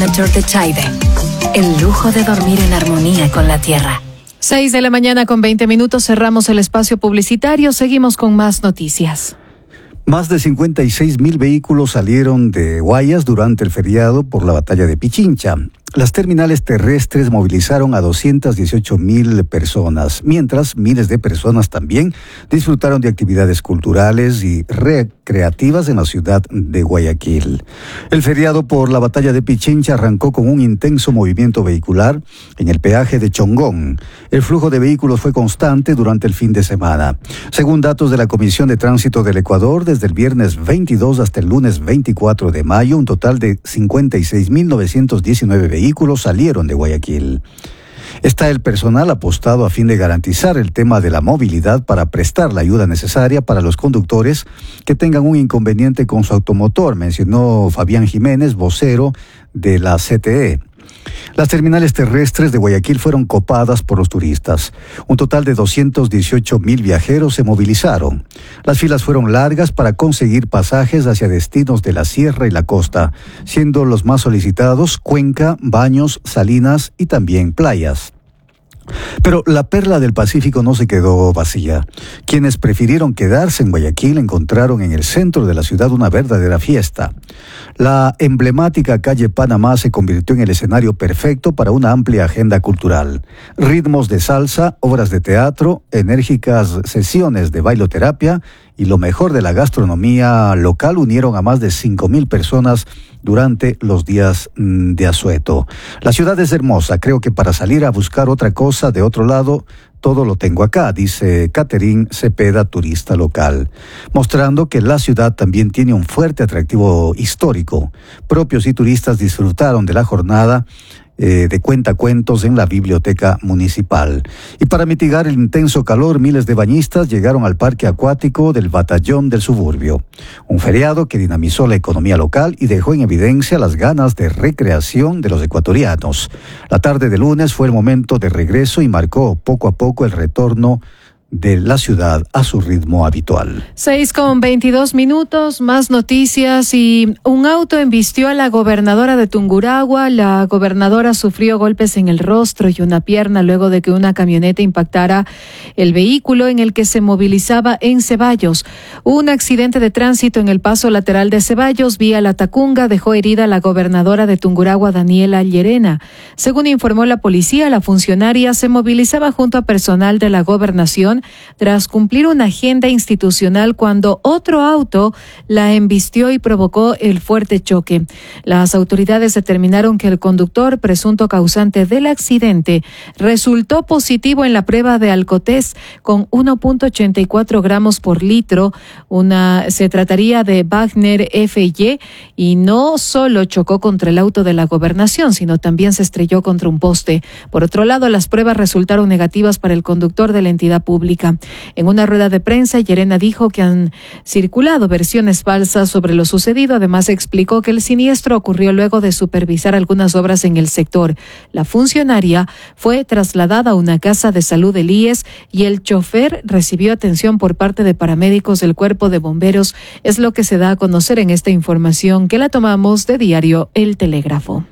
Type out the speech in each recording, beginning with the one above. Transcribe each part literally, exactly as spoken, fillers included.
Signature de Chaide. El lujo de dormir en armonía con la tierra. Seis de la mañana con veinte minutos, cerramos el espacio publicitario, seguimos con más noticias. Más de cincuenta y seis mil vehículos salieron de Guayas durante el feriado por la batalla de Pichincha. Las terminales terrestres movilizaron a doscientas dieciocho mil personas, mientras miles de personas también disfrutaron de actividades culturales y recreativas en la ciudad de Guayaquil. El feriado por la batalla de Pichincha arrancó con un intenso movimiento vehicular en el peaje de Chongón. El flujo de vehículos fue constante durante el fin de semana. Según datos de la Comisión de Tránsito del Ecuador, desde el viernes veintidós hasta el lunes veinticuatro de mayo, un total de cincuenta y seis mil novecientos diecinueve vehículos vehículos salieron de Guayaquil. Está el personal apostado a fin de garantizar el tema de la movilidad para prestar la ayuda necesaria para los conductores que tengan un inconveniente con su automotor, mencionó Fabián Jiménez, vocero de la C T E. Las terminales terrestres de Guayaquil fueron copadas por los turistas. Un total de doscientos dieciocho mil viajeros se movilizaron. Las filas fueron largas para conseguir pasajes hacia destinos de la sierra y la costa, siendo los más solicitados Cuenca, Baños, Salinas y también playas. Pero la perla del Pacífico no se quedó vacía. Quienes prefirieron quedarse en Guayaquil encontraron en el centro de la ciudad una verdadera fiesta. La emblemática calle Panamá se convirtió en el escenario perfecto para una amplia agenda cultural. Ritmos de salsa, obras de teatro, enérgicas sesiones de bailoterapia y lo mejor de la gastronomía local unieron a más de cinco mil personas durante los días de asueto. La ciudad es hermosa, creo que para salir a buscar otra cosa de otro lado, todo lo tengo acá, dice Catherine Cepeda, turista local, mostrando que la ciudad también tiene un fuerte atractivo histórico. Propios y turistas disfrutaron de la jornada Eh, de cuentacuentos en la biblioteca municipal. Y para mitigar el intenso calor, miles de bañistas llegaron al parque acuático del Batallón del Suburbio. Un feriado que dinamizó la economía local y dejó en evidencia las ganas de recreación de los ecuatorianos. La tarde de lunes fue el momento de regreso y marcó poco a poco el retorno de la ciudad a su ritmo habitual. Seis con veintidós minutos, más noticias. Y un auto embistió a la gobernadora de Tungurahua. La gobernadora sufrió golpes en el rostro y una pierna luego de que una camioneta impactara el vehículo en el que se movilizaba en Ceballos. Un accidente de tránsito en el paso lateral de Ceballos, vía La Tacunga, dejó herida a la gobernadora de Tungurahua, Daniela Llerena. Según informó la policía, la funcionaria se movilizaba junto a personal de la gobernación tras cumplir una agenda institucional cuando otro auto la embistió y provocó el fuerte choque. Las autoridades determinaron que el conductor, presunto causante del accidente, resultó positivo en la prueba de alcotés con uno punto ochenta y cuatro gramos por litro. Una, se trataría de Wagner F Y y no solo chocó contra el auto de la gobernación, sino también se estrelló contra un poste. Por otro lado, las pruebas resultaron negativas para el conductor de la entidad pública. En una rueda de prensa, Llerena dijo que han circulado versiones falsas sobre lo sucedido. Además, explicó que el siniestro ocurrió luego de supervisar algunas obras en el sector. La funcionaria fue trasladada a una casa de salud del I E S y el chofer recibió atención por parte de paramédicos del Cuerpo de Bomberos. Es lo que se da a conocer en esta información que la tomamos de diario El Telégrafo.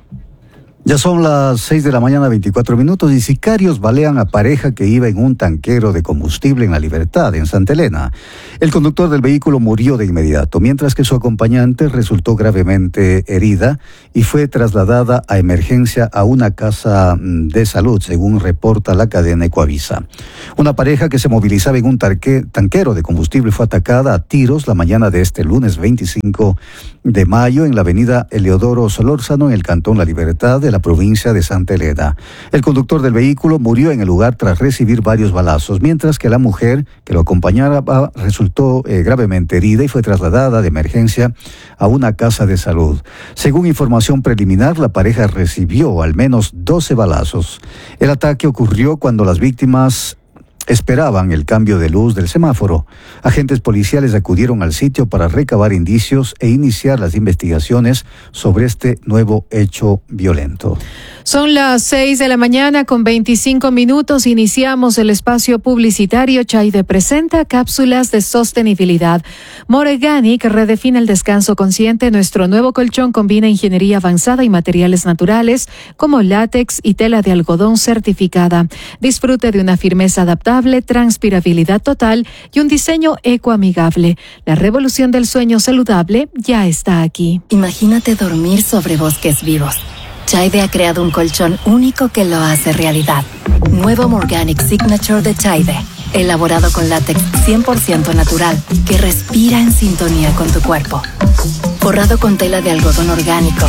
Ya son las seis de la mañana, veinticuatro minutos, y sicarios balean a pareja que iba en un tanquero de combustible en La Libertad, en Santa Elena. El conductor del vehículo murió de inmediato, mientras que su acompañante resultó gravemente herida y fue trasladada a emergencia a una casa de salud, según reporta la cadena Ecoavisa. Una pareja que se movilizaba en un tarque, tanquero de combustible fue atacada a tiros la mañana de este lunes veinticinco de mayo en la avenida Eleodoro Solórzano, en el cantón La Libertad de la provincia de Santa Elena. El conductor del vehículo murió en el lugar tras recibir varios balazos, mientras que la mujer que lo acompañaba resultó eh, gravemente herida y fue trasladada de emergencia a una casa de salud. Según información preliminar, la pareja recibió al menos doce balazos. El ataque ocurrió cuando las víctimas esperaban el cambio de luz del semáforo. Agentes policiales acudieron al sitio para recabar indicios e iniciar las investigaciones sobre este nuevo hecho violento. Son las seis de la mañana con veinticinco minutos. Iniciamos el espacio publicitario. Chaide presenta cápsulas de sostenibilidad. Moreganic redefine el descanso consciente. Nuestro nuevo colchón combina ingeniería avanzada y materiales naturales como látex y tela de algodón certificada. Disfrute de una firmeza adaptable, transpirabilidad total y un diseño ecoamigable. La revolución del sueño saludable ya está aquí. Imagínate dormir sobre bosques vivos. Chaide ha creado un colchón único que lo hace realidad. Nuevo Morganic Signature de Chaide, elaborado con látex cien por ciento natural, que respira en sintonía con tu cuerpo. Forrado con tela de algodón orgánico,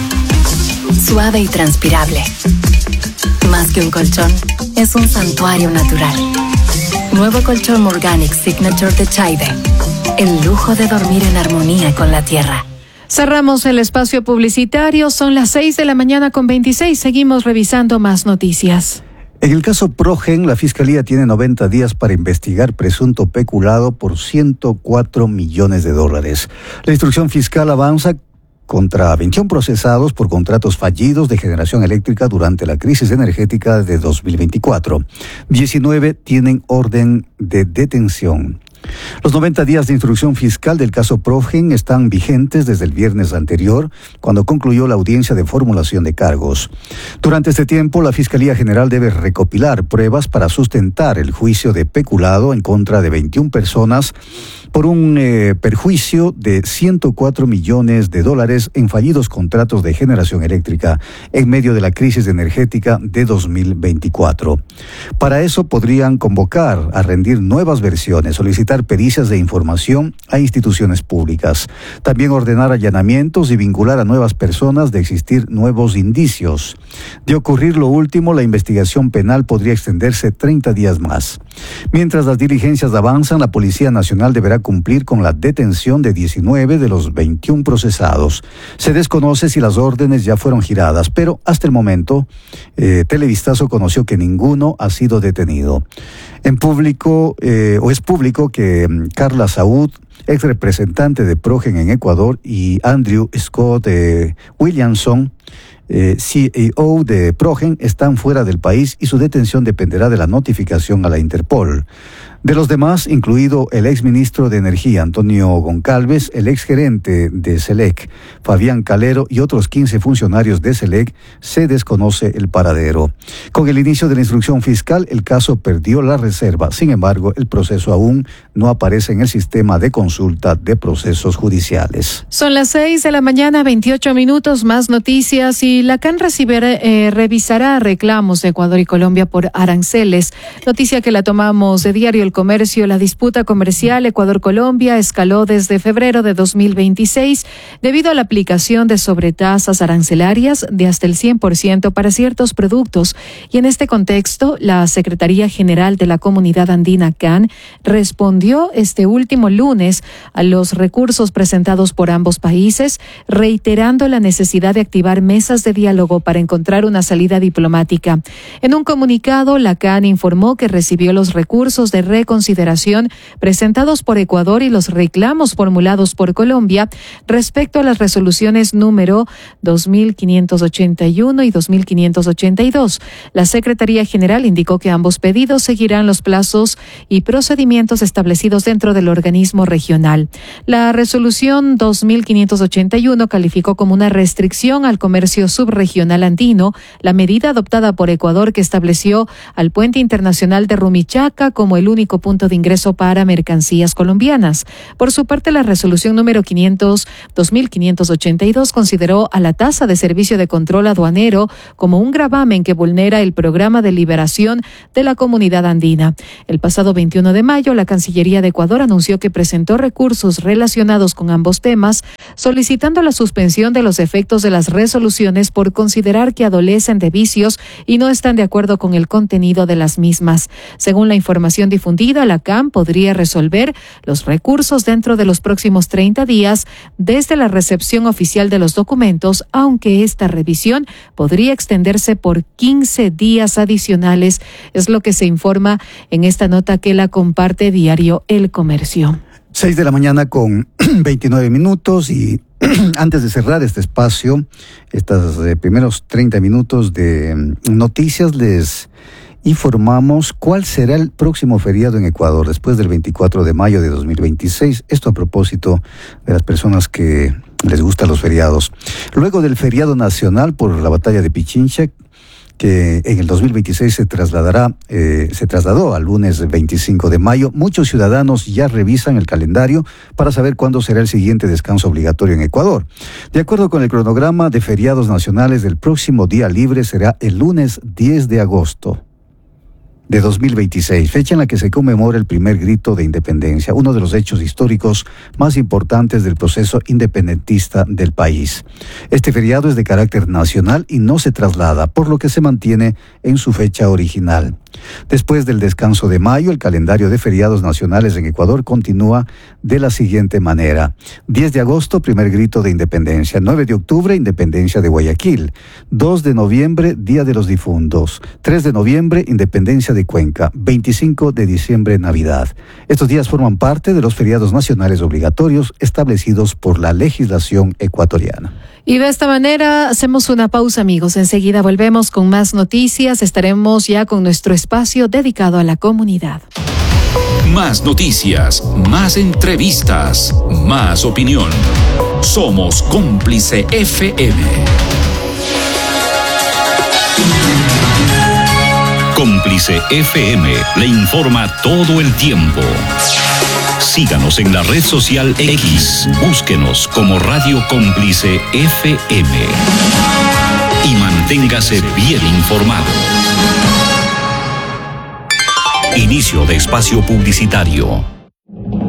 suave y transpirable. Más que un colchón, es un santuario natural. Nuevo colchón Morganic Signature de Chaide, el lujo de dormir en armonía con la tierra. Cerramos el espacio publicitario. Son las seis de la mañana con veintiséis. Seguimos revisando más noticias. En el caso Progen, la Fiscalía tiene noventa días para investigar presunto peculado por ciento cuatro millones de dólares. La instrucción fiscal avanza contra veintiún procesados por contratos fallidos de generación eléctrica durante la crisis energética de dos mil veinticuatro. diecinueve tienen orden de detención. Los noventa días de instrucción fiscal del caso Progen están vigentes desde el viernes anterior, cuando concluyó la audiencia de formulación de cargos. Durante este tiempo, la Fiscalía General debe recopilar pruebas para sustentar el juicio de peculado en contra de veintiún personas por un eh, perjuicio de ciento cuatro millones de dólares en fallidos contratos de generación eléctrica en medio de la crisis energética de dos mil veinticuatro. Para eso podrían convocar a rendir nuevas versiones, solicitar pericias de información a instituciones públicas, también ordenar allanamientos y vincular a nuevas personas de existir nuevos indicios. De ocurrir lo último, la investigación penal podría extenderse treinta días más. Mientras las diligencias avanzan, la Policía Nacional deberá cumplir con la detención de diecinueve de los veintiún procesados. Se desconoce si las órdenes ya fueron giradas, pero hasta el momento, eh, Televistazo conoció que ninguno ha sido detenido. En público, eh, o es público que um, Carla Saúd, ex representante de Progen en Ecuador, y Andrew Scott eh, Williamson, Eh, C E O de Progen, están fuera del país y su detención dependerá de la notificación a la Interpol. De los demás, incluido el exministro de Energía, Antonio Goncalves, el exgerente de SELEC, Fabián Calero, y otros quince funcionarios de SELEC, se desconoce el paradero. Con el inicio de la instrucción fiscal, el caso perdió la reserva. Sin embargo, el proceso aún no aparece en el sistema de consulta de procesos judiciales. Son las seis de la mañana, veintiocho minutos, más noticias. Y la C A N recibirá, eh, revisará reclamos de Ecuador y Colombia por aranceles. Noticia que la tomamos de Diario El Comercio. La disputa comercial Ecuador-Colombia escaló desde febrero de dos mil veintiséis debido a la aplicación de sobretasas arancelarias de hasta el cien por ciento para ciertos productos. Y en este contexto, la Secretaría General de la Comunidad Andina C A N respondió este último lunes a los recursos presentados por ambos países, reiterando la necesidad de activar mesas de diálogo para encontrar una salida diplomática. En un comunicado, la C A N informó que recibió los recursos de reconsideración presentados por Ecuador y los reclamos formulados por Colombia respecto a las resoluciones número dos mil quinientos ochenta y uno y dos mil quinientos ochenta y dos. La Secretaría General indicó que ambos pedidos seguirán los plazos y procedimientos establecidos dentro del organismo regional. La resolución dos mil quinientos ochenta y uno calificó como una restricción al comercio subregional andino la medida adoptada por Ecuador que estableció al puente internacional de Rumichaca como el único punto de ingreso para mercancías colombianas. Por su parte, la resolución número quinientos, dos mil quinientos ochenta y dos consideró a la tasa de servicio de control aduanero como un gravamen que vulnera el programa de liberación de la comunidad andina. El pasado veintiuno de mayo, la Cancillería de Ecuador anunció que presentó recursos relacionados con ambos temas, solicitando la suspensión de los efectos de las resoluciones sanciones por considerar que adolecen de vicios y no están de acuerdo con el contenido de las mismas. Según la información difundida, la C A M podría resolver los recursos dentro de los próximos treinta días desde la recepción oficial de los documentos, aunque esta revisión podría extenderse por quince días adicionales, es lo que se informa en esta nota que la comparte Diario El Comercio. Seis de la mañana con veintinueve minutos y antes de cerrar este espacio, estos eh, primeros treinta minutos de noticias, les informamos cuál será el próximo feriado en Ecuador después del veinticuatro de mayo de dos mil veintiséis. Esto a propósito de las personas que les gustan los feriados. Luego del feriado nacional por la batalla de Pichincha, que en el dos mil veintiséis se trasladará, eh, se trasladó al lunes veinticinco de mayo. Muchos ciudadanos ya revisan el calendario para saber cuándo será el siguiente descanso obligatorio en Ecuador. De acuerdo con el cronograma de feriados nacionales, el próximo día libre será el lunes diez de agosto de dos mil veintiséis, fecha en la que se conmemora el primer grito de independencia, uno de los hechos históricos más importantes del proceso independentista del país. Este feriado es de carácter nacional y no se traslada, por lo que se mantiene en su fecha original. Después del descanso de mayo, el calendario de feriados nacionales en Ecuador continúa de la siguiente manera. diez de agosto, primer grito de independencia. nueve de octubre, independencia de Guayaquil. dos de noviembre, Día de los Difuntos. tres de noviembre, independencia de Cuenca. veinticinco de diciembre, Navidad. Estos días forman parte de los feriados nacionales obligatorios establecidos por la legislación ecuatoriana. Y de esta manera hacemos una pausa, amigos. Enseguida volvemos con más noticias. Estaremos ya con nuestro espacio dedicado a la comunidad. Más noticias, más entrevistas, más opinión. Somos Cómplice F M. Cómplice F M le informa todo el tiempo. Síganos en la red social X, búsquenos como Radio Cómplice F M y manténgase bien informado. Inicio de espacio publicitario.